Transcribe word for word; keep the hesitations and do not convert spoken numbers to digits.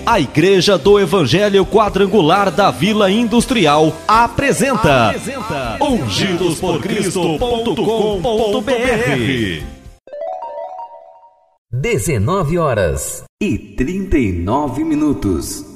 A Igreja do Evangelho Quadrangular da Vila Industrial apresenta, apresenta ungidos por cristo ponto com ponto b r. dezenove horas e trinta e nove minutos.